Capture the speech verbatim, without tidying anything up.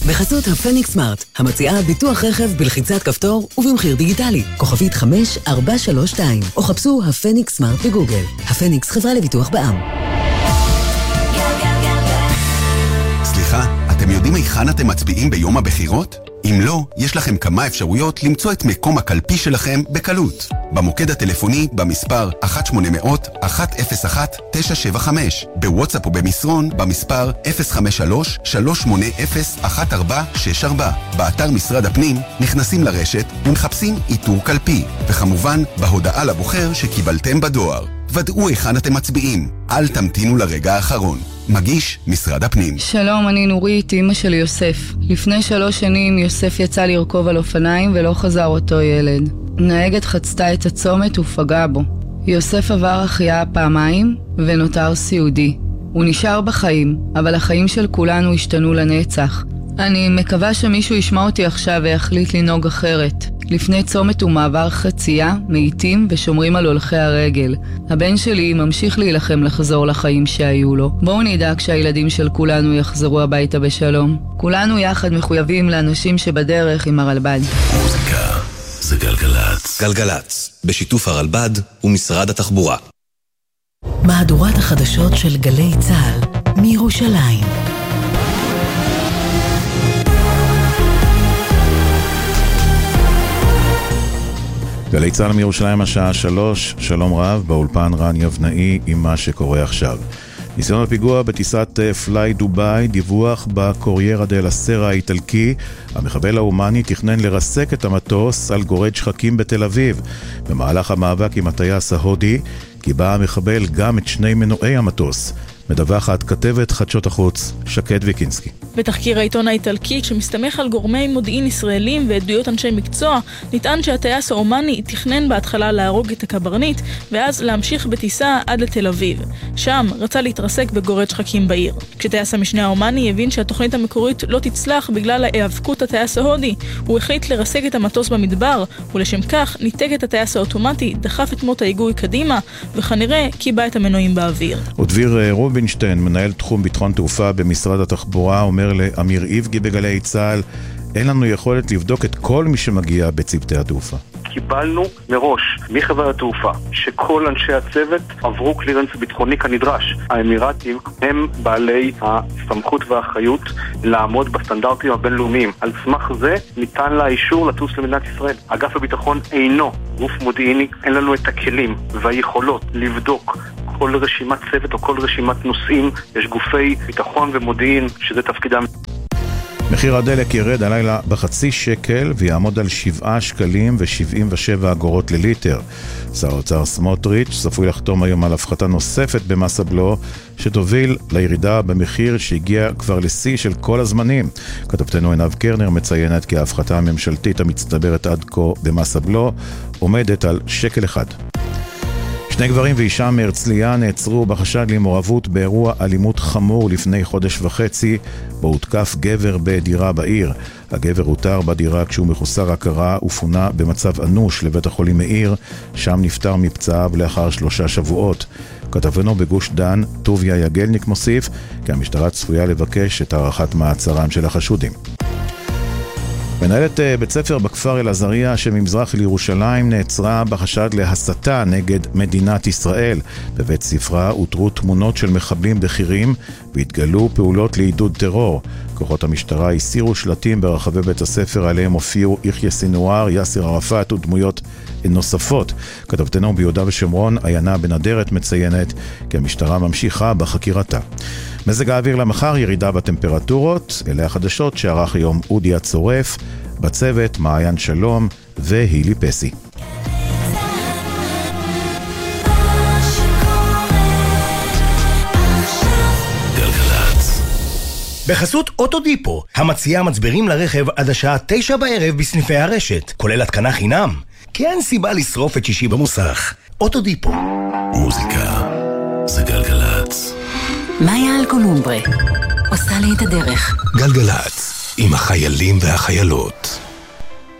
בחסות הפניקס סמארט, המציעה ביטוח רכב בלחיצת כפתור ובמחיר דיגיטלי. כוכבית חמש ארבע שלוש שתיים, או חפשו הפניקס סמארט בגוגל. הפניקס חברה לביטוח בע"מ. סליחה, אתם יודעים היכן אתם מצביעים ביום הבחירות? אם לא, יש לכם כמה אפשרויות למצוא את מקום הקלפי שלכם בקלות. במוקד הטלפוני במספר אחת שמונה מאות אחת אפס אחת תשע שבע חמש, בוואטסאפ ובמסרון במספר אפס חמש שלוש שלוש שמונה אפס אחת ארבע שש ארבע. באתר משרד הפנים נכנסים לרשת ומחפשים איתור קלפי, וכמובן בהודעה לבוחר שקיבלתם בדואר. ודאו היכן אתם מצביעים, אל תמתינו לרגע האחרון. מגיש משרד הפנים. שלום, אני נורית, אמא של יוסף. לפני שלוש שנים יוסף יצא לרכוב על אופניים ולא חזר אותו ילד. נהגת חצתה את הצומת ופגעה בו. יוסף עבר החייאה פעמיים ונותר סיעודי. הוא נשאר בחיים, אבל החיים של כולנו השתנו לנצח. אני מקווה שמישהו ישמע אותי עכשיו ויחליט לנהוג אחרת. לפני צומת ומעבר חצייה, מאיטים ושומרים על הולכי הרגל. הבן שלי ממשיך להילחם לחזור לחיים שהיו לו. בואו נדאג שהילדים של כולנו יחזרו הביתה בשלום. כולנו יחד מחויבים לאנשים שבדרך עם הרלב"ד. מוזיקה זה גלגלץ. גלגלץ, בשיתוף הרלב"ד ומשרד התחבורה. מהדורת החדשות של גלי צה"ל מירושלים. גלי צה"ל מירושלים השעה שלוש, שלום רב, באולפן רן יבנאי עם מה שקורה עכשיו. ניסיון הפיגוע בטיסת פליי דוביי, דיווח בקוריירה דל הסרה האיטלקי. המחבל ההומני תכנן לרסק את המטוס על גורד שחקים בתל אביב. במהלך המאבק עם הטייס ההודי, קיבע המחבל גם את שני מנועי המטוס. מדווחת כתבת חדשות החוץ שקד ויקינסקי. בתחקיר העיתון האיטלקי, שמסתמך על גורמי מודיעין ישראלים ועדויות אנשי מקצוע, נטען שהטייס האומני תכנן בהתחלה להרוג את הקברניט ואז להמשיך בטיסה עד לתל אביב. שם רצה להתרסק בגורד שחקים בעיר. כשטייס המשנה האומני הבין שהתוכנית המקורית לא תצלח בגלל ההיאבקות הטייס ההודי, הוא החליט לרסק את המטוס במדבר, ולשם כך ניתק את הטייס האוטומטי, דחף את מוט ההיגוי קדימה וכנראה קיבע את המנועים באוויר. ודביר רובינשטיין, מנהל תחום ביטחון תעופה במשרד התחבורה, אומר לאמיר איבגי בגלי צה"ל, אין לנו יכולת לבדוק את כל מי שמגיע בצוותי התעופה. קיבלנו מראש מחברת התעופה שכל אנשי הצוות עברו קלירנס ביטחוני כנדרש. האמירתים הם בעלי הסמכות והאחריות לעמוד בסטנדרטים הבינלאומיים. על סמך זה ניתן לה אישור לטוס למדינת ישראל. אגף הביטחון אינו גוף מודיעיני, אין לנו את הכלים והיכולות לבדוק כל רשימת צוות או כל רשימת נושאים. יש גופי ביטחון ומודיעין שזה תפקידם. מחיר הדלק ירד הלילה בחצי שקל ויעמוד על שבעה שקלים ושבעים ושבע אגורות לליטר. שר האוצר סמוטריץ' צפוי לחתום היום על הפחתה נוספת במס הבלו שתוביל לירידה במחיר שהגיע כבר לשיא של כל הזמנים. כתבתנו עינב קרנר מציינת כי ההפחתה הממשלתית המצטברת עד כה במס הבלו עומדת על שקל אחד. שני גברים ואישה מהרצליה נעצרו בחשד למעורבות באירוע אלימות חמור לפני חודש וחצי, בו הותקף גבר בדירה בעיר. הגבר הותר בדירה כשהוא מחוסר הכרה ופונה במצב אנוש לבית החולים מאיר, שם נפטר מפצעיו לאחר שלושה שבועות. כתבנו בגוש דן, טוביה יגלניק מוסיף, כי המשטרה צפויה לבקש את הערכת מעצרם של החשודים. מנהלת בית ספר בכפר אל-עזריה שממזרח לירושלים נעצרה בחשד להסתה נגד מדינת ישראל. בבית ספרה הותרו תמונות של מחבלים בכירים והתגלו פעולות לעידוד טרור. כוחות המשטרה הסירו שלטים ברחבי בית הספר עליהם הופיעו יחיא סינואר, יאסר ערפאת ודמויות נוספות. כתבתנו ביהודה ושומרון, עיינה בנדרת מציינת כי המשטרה ממשיכה בחקירתה. מזג האוויר למחר, ירידה בטמפרטורות, אלה החדשות שערך היום אודי הצורף, בצוות מעיין שלום והילי פסי. גלגלץ. בחסות אוטודיפו, המציעה מצברים לרכב עד השעה תשע בערב בסניפי הרשת, כולל התקנה חינם. כי אין סיבה לשרוף את שישי במוסך. אוטודיפו. מוזיקה זה גלגלץ. מאיה אלקולומברה עושה לי את הדרך. גלגלץ, עם החיילים והחיילות.